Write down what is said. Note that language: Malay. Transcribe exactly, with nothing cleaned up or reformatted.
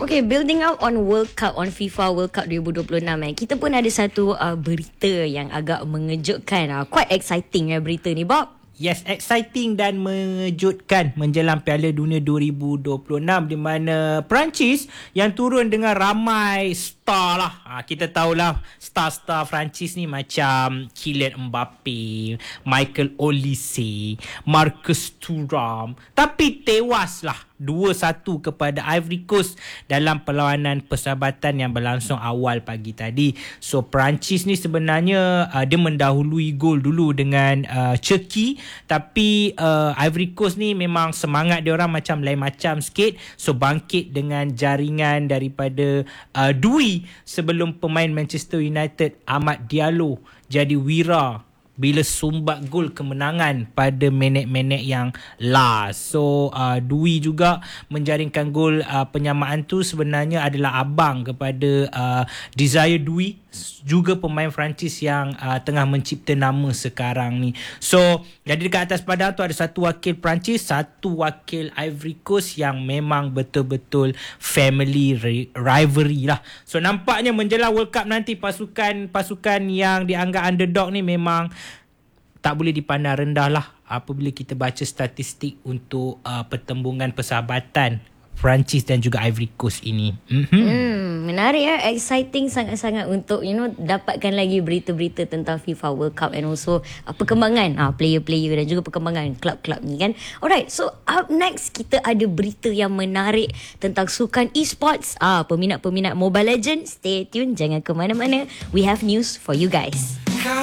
Okay, building up on World Cup, on FIFA World Cup twenty twenty-enam eh. Kita pun ada satu uh, berita yang agak mengejutkan. Uh, quite exciting ya eh, berita ni, Bob. Yes, exciting dan mengejutkan menjelang Piala Dunia dua ribu dua puluh enam di mana Perancis yang turun dengan ramai star lah. Ha, kita tahulah star-star Perancis ni macam Kylian Mbappe, Michael Olise, Marcus Thuram. Tapi tewaslah dua satu kepada Ivory Coast dalam perlawanan persahabatan yang berlangsung awal pagi tadi. So Perancis ni sebenarnya uh, dia mendahului gol dulu dengan uh, Turkey, tapi uh, Ivory Coast ni memang semangat dia orang macam lain macam sikit. So bangkit dengan jaringan daripada uh, Dwi sebelum pemain Manchester United Amad Diallo jadi wira bila sumbat gol kemenangan pada minit-minit yang last. So uh, Dwi juga menjaringkan gol uh, penyamaan tu sebenarnya adalah abang kepada uh, Desire Dwi, juga pemain Perancis yang uh, tengah mencipta nama sekarang ni. So jadi dekat atas padang tu ada satu wakil Perancis, satu wakil Ivory Coast yang memang betul-betul family rivalry lah. So nampaknya menjelang World Cup nanti pasukan-pasukan yang dianggap underdog ni memang tak boleh dipandang rendah lah apabila kita baca statistik untuk uh, pertembungan persahabatan Perancis dan juga Ivory Coast ini. Mm-hmm. Hmm, menarik ya, exciting sangat-sangat untuk you know dapatkan lagi berita-berita tentang FIFA World Cup and also uh, perkembangan uh, player-player dan juga perkembangan klub-klub ni kan. Alright, so up next kita ada berita yang menarik tentang sukan e-sports. Ah, peminat-peminat Mobile Legends, stay tune, jangan ke mana-mana. We have news for you guys.